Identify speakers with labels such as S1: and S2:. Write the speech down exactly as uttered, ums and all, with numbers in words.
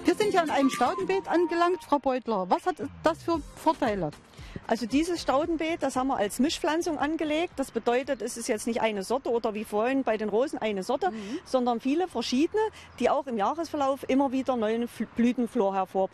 S1: Wir sind ja in einem Staudenbeet angelangt, Frau Beutler. Was hat das für Vorteile?
S2: Also dieses Staudenbeet, das haben wir als Mischpflanzung angelegt. Das bedeutet, es ist jetzt nicht eine Sorte oder wie vorhin bei den Rosen eine Sorte, mhm. sondern viele verschiedene, die auch im Jahresverlauf immer wieder neuen Blütenflor hervorbringen.